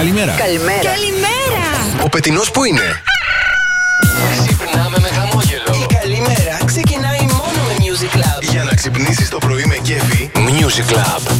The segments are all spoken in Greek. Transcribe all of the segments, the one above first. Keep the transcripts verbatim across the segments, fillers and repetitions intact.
Καλημέρα. Καλημέρα. Καλημέρα. Ο πετεινός που είναι? Ξυπνάμε με χαμόγελο. Η καλημέρα ξεκινάει μόνο με Music Club. Για να ξυπνήσεις το πρωί με κέφι. Music Club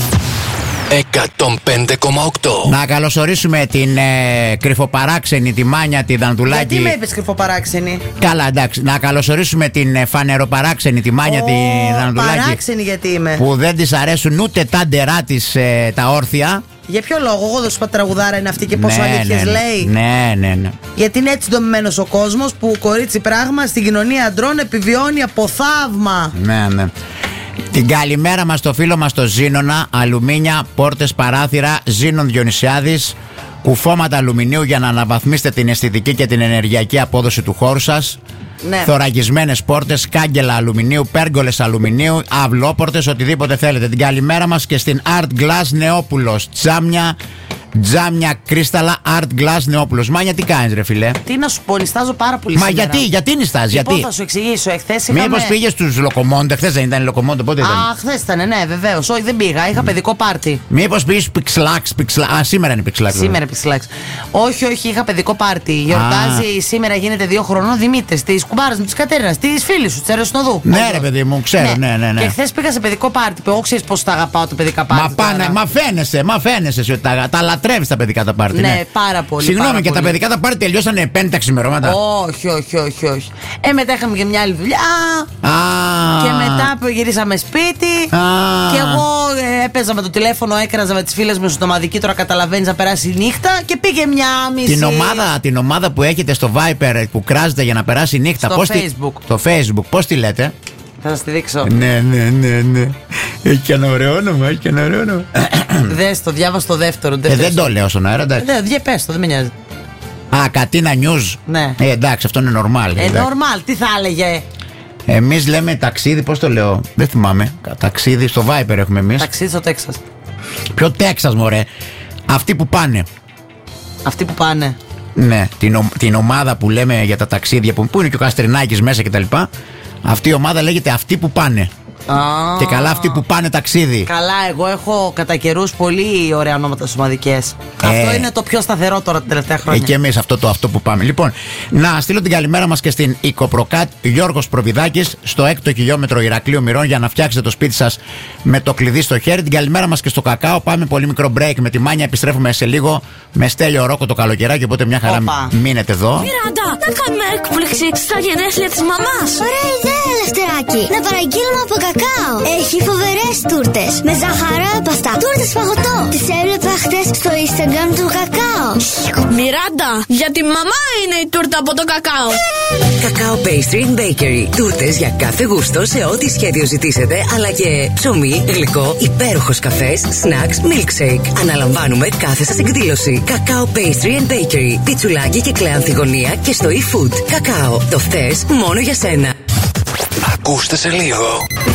εκατόν πέντε κόμμα οκτώ. Να καλωσορίσουμε την ε, κρυφοπαράξενη, τη Μάνια, τη Δαντουλάκη. Γιατί με είπες κρυφοπαράξενη? Καλά, εντάξει. Να καλωσορίσουμε την ε, φανεροπαράξενη, τη Μάνια, oh, τη Δαντουλάκη. Παράξενη γιατί είμαι. Που δεν της αρέσουν ούτε τα ντερά της ε, τα όρθια. Για ποιο λόγο? Εγώ δεν σου είπα τραγουδάρα είναι αυτή και πόσο ναι, αλήθειες ναι, λέει. Ναι, ναι, ναι. Γιατί είναι έτσι δομημένος ο κόσμος που κορίτσι πράγμα στην κοινωνία αντρών επιβιώνει από θαύμα. Ναι, ναι. Την καλημέρα μας στο φίλο μας το Ζήνονα. Αλουμίνια, πόρτες, παράθυρα. Ζήνων Διονυσιάδης. Κουφώματα αλουμινίου για να αναβαθμίσετε την αισθητική και την ενεργειακή απόδοση του χώρου σας. Ναι. Θωρακισμένες πόρτες, κάγκελα αλουμινίου, πέργολες αλουμινίου, αυλόπορτες, οτιδήποτε θέλετε. Την καλημέρα μας και στην Art Glass Νεόπουλος. Τζάμια, τζάμια κρίσταλα Art Glass Νεόπουλος. Μάνια, τι κάνεις ρε φιλέ? Τι να σου πω, νιστάζω πάρα πολύ Μα σήμερα. γιατί, γιατί νιστάζεις, Λοιπόν, γιατί? θα σου εξηγήσω. Εχθές είχαμε... Μήπως πήγες στους Λοκομόντο? Χθες δεν ήταν Λοκομόντο, πότε ήταν? Α, χθες ήταν, ναι, βεβαίως. Όχι, δεν πήγα. Είχα παιδικό πάρτι. Μήπως πήγες πιξλάξ, πιξλάξ. Α, σήμερα είναι πιξλάξ. Σήμερα πιξλάξ. Όχι, όχι, είχα παιδικό πάρτι. Γιορτάζει σήμερα, γίνεται δύο χρονών Δημήτρης, τη κουμπάρα μου, τη Κατέρινα, τη φίλη σου, τη Ερεσνοδού. Ναι, ρε παιδί μου, ξέρω, ναι, ναι, ναι. Και χθες πήγα σε παιδικό πάρτι. Εγώ ξέρεις πώς τα αγαπάω τα παιδικά πάρτι. Μα, πάνε, μα φαίνεσαι, μα φαίνεσαι ότι τα, τα λατρεύεις τα παιδικά τα πάρτι. Ναι, Ναι, πάρα πολύ. Συγγνώμη, πάρα και πολύ. τα παιδικά τα πάρτι τελειώσανε πέντε τα ξημερώματα. Όχι, όχι, όχι, όχι. Ε, μετά είχαμε και μια άλλη δουλειά. Α, Και μετά γυρίσαμε σπίτι. Α. Και εγώ ε, έπαιζα με το τηλέφωνο, έκραζα με τις φίλες μου στην ομαδική. Τώρα καταλαβαίνεις να περάσει η νύχτα. Και πήγε μια μισή. Την ομάδα, την ομάδα που έχετε στο Viper που κράζετε για να περάσει η νύχτα. Στο πώς τη- Facebook. Στο Facebook, πώς τη λέτε? Θα σας τη δείξω. Ναι, ναι, ναι, ναι. Έχει και ένα ωραίο όνομα, έχει και ένα ωραίο όνομα. Δες το, διάβασα το δεύτερο. Ε, δεν το λέω στον αέρα, εντάξει. Δεν, πες το, δεν με νοιάζει. Α, Κατίνα News. Ναι. Ε, εντάξει, αυτό είναι normal. Ε, normal, τι θα έλεγε. Εμείς λέμε ταξίδι, πώς το λέω? Δεν θυμάμαι. Ταξίδι στο Viper έχουμε εμείς. Ταξίδι στο Τέξας. Ποιο Τέξας, μωρέ? Αυτοί που πάνε. Αυτοί που πάνε. Ναι, την, ο- την ομάδα που λέμε για τα ταξίδια που, που είναι και ο Καστρινάκης μέσα κτλ. Αυτή η ομάδα λέγεται Αυτοί που πάνε. Α. Και καλά αυτοί που πάνε ταξίδι. Καλά, εγώ έχω κατά καιρούς πολύ ωραία ονόματα στις ομαδικές. Ε. Αυτό είναι το πιο σταθερό τώρα τα τελευταία Ε, χρόνια. και εμείς αυτό το αυτό που πάμε. Λοιπόν, να στείλω την καλημέρα μας και στην Οικοπροκάτ Γιώργος Προβιδάκης στο έκτο χιλιόμετρο Ηρακλείου Μυρών για να φτιάξετε το σπίτι σας με το κλειδί στο χέρι. Την καλημέρα μας και στο Κακάο. Πάμε πολύ μικρό break με τη Μάνια. Επιστρέφουμε σε λίγο με Στέλιο Ρόκο το καλοκαιράκι. Οπότε μια χαρά Όπα. μείνετε εδώ. Μιράντα, να κάνουμε έκπληξη στα γενέθλια της μαμάς. Ωραία ιδέα, Λευτεράκη. Να παραγγείλουμε από Κακάο. Έχει φοβερές τούρτες με ζαχαρόπαστα. Τούρτες φαγωτό. Τις έβλεπα χτες στο Instagram του Κακάο. Μιράντα, για τη μαμά είναι η τούρτα από το Κακάο. Κακάο Pastry and Bakery. Τούρτες για κάθε γούστο σε ό,τι σχέδιο ζητήσετε, αλλά και ψωμί, γλυκό, υπέροχος καφές, snacks, milkshake. Αναλαμβάνουμε κάθε σας εκδήλωση. Κακάο Pastry and Bakery. Πιτσουλάκι και κλεάνθη γωνία και στο e-food. Κακάο. Το φτες μόνο για σένα. Ακούστε σε λίγο.